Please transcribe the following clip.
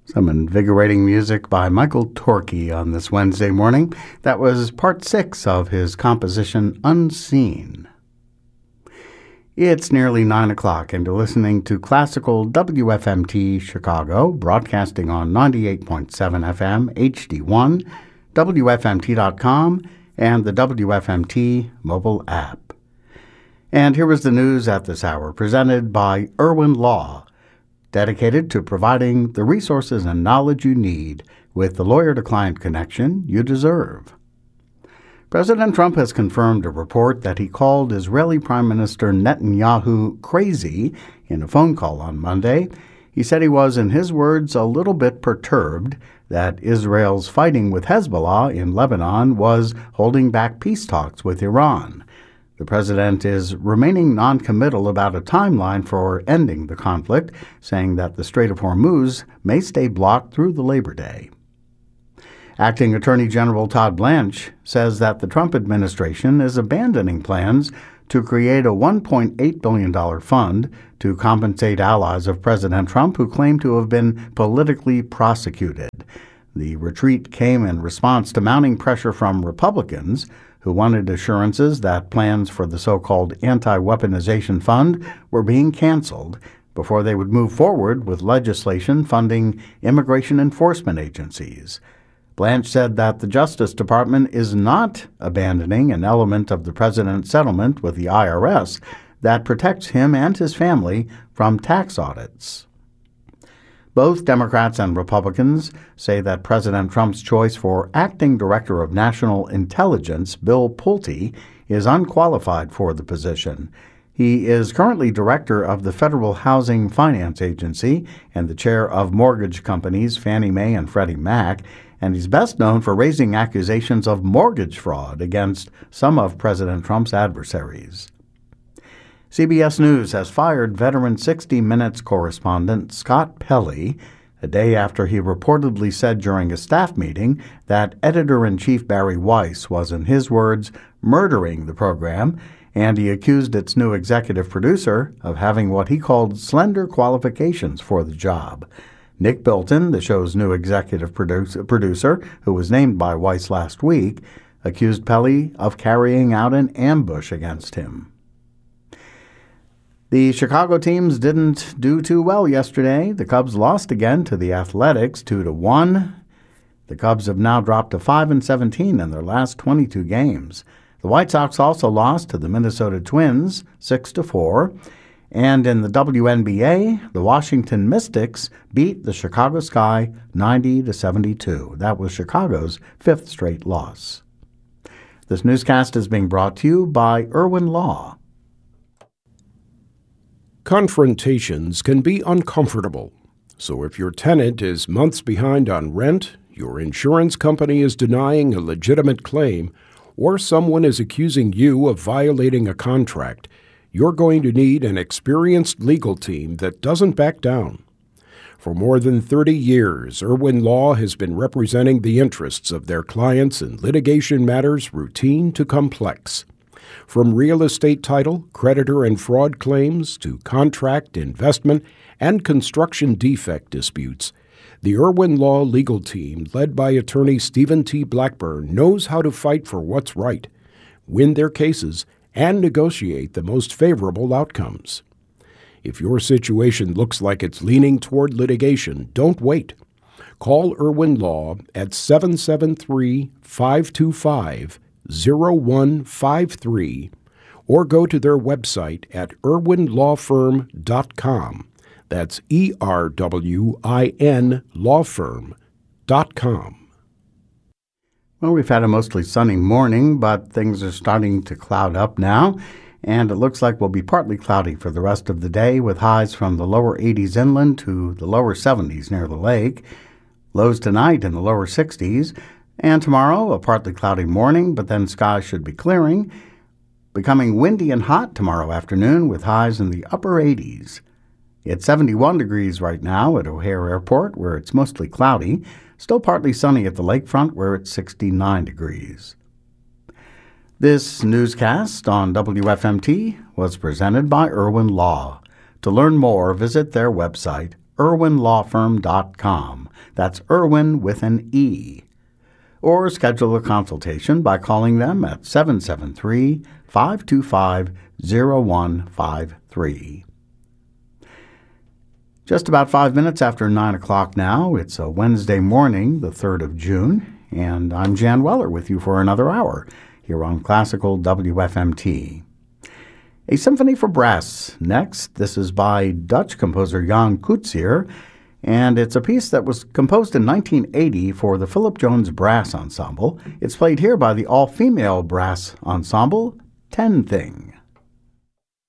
Some invigorating music by Michael Torke on this Wednesday morning. That was part 6 of his composition Unseen. It's nearly 9 o'clock, and you're listening to classical WFMT Chicago, broadcasting on 98.7 FM HD1, WFMT.com, and the WFMT mobile app. And here is the news at this hour, presented by Irwin Law, dedicated to providing the resources and knowledge you need with the lawyer-to-client connection you deserve. President Trump has confirmed a report that he called Israeli Prime Minister Netanyahu crazy in a phone call on Monday. He said he was, in his words, a little bit perturbed that Israel's fighting with Hezbollah in Lebanon was holding back peace talks with Iran. The president is remaining noncommittal about a timeline for ending the conflict, saying that the Strait of Hormuz may stay blocked through the Labor Day. Acting Attorney General Todd Blanche says that the Trump administration is abandoning plans to create a $1.8 billion fund to compensate allies of President Trump who claim to have been politically prosecuted. The retreat came in response to mounting pressure from Republicans who wanted assurances that plans for the so-called anti-weaponization fund were being canceled before they would move forward with legislation funding immigration enforcement agencies. Blanche said that the Justice Department is not abandoning an element of the president's settlement with the IRS that protects him and his family from tax audits. Both Democrats and Republicans say that President Trump's choice for acting Director of National Intelligence, Bill Pulte, is unqualified for the position. He is currently director of the Federal Housing Finance Agency and the chair of mortgage companies Fannie Mae and Freddie Mac, and he's best known for raising accusations of mortgage fraud against some of President Trump's adversaries. CBS News has fired veteran 60 Minutes correspondent Scott Pelley a day after he reportedly said during a staff meeting that editor-in-chief Barry Weiss was, in his words, murdering the program, and he accused its new executive producer of having what he called slender qualifications for the job. Nick Bilton, the show's new executive producer, who was named by Weiss last week, accused Pelley of carrying out an ambush against him. The Chicago teams didn't do too well yesterday. The Cubs lost again to the Athletics 2-1. The Cubs have now dropped to 5-17 in their last 22 games. The White Sox also lost to the Minnesota Twins 6-4. And in the WNBA, the Washington Mystics beat the Chicago Sky 90-72. That was Chicago's 5th straight loss. This newscast is being brought to you by Irwin Law. Confrontations can be uncomfortable. So if your tenant is months behind on rent, your insurance company is denying a legitimate claim, or someone is accusing you of violating a contract, you're going to need an experienced legal team that doesn't back down. For more than 30 years, Irwin Law has been representing the interests of their clients in litigation matters routine to complex. From real estate title, creditor and fraud claims to contract, investment, and construction defect disputes, the Irwin Law legal team, led by attorney Stephen T. Blackburn, knows how to fight for what's right, win their cases, and negotiate the most favorable outcomes. If your situation looks like it's leaning toward litigation, don't wait. Call Irwin Law at 773-525-0153 or go to their website at irwinlawfirm.com. That's ERWIN lawfirm.com. Well, we've had a mostly sunny morning, but things are starting to cloud up now, and it looks like we'll be partly cloudy for the rest of the day with highs from the lower 80s inland to the lower 70s near the lake. Lows tonight in the lower 60s, and tomorrow a partly cloudy morning, but then skies should be clearing, becoming windy and hot tomorrow afternoon with highs in the upper 80s. It's 71 degrees right now at O'Hare Airport, where it's mostly cloudy. Still partly sunny at the lakefront, where it's 69 degrees. This newscast on WFMT was presented by Irwin Law. To learn more, visit their website, irwinlawfirm.com. That's Irwin with an E. Or schedule a consultation by calling them at 773-525-0153. Just about 5 minutes after 9 o'clock now. It's a Wednesday morning, the 3rd of June, and I'm Jan Weller with you for another hour here on Classical WFMT. A Symphony for Brass next. This is by Dutch composer Jan Coetzee, and it's a piece that was composed in 1980 for the Philip Jones Brass Ensemble. It's played here by the all-female brass ensemble, Ten Thing.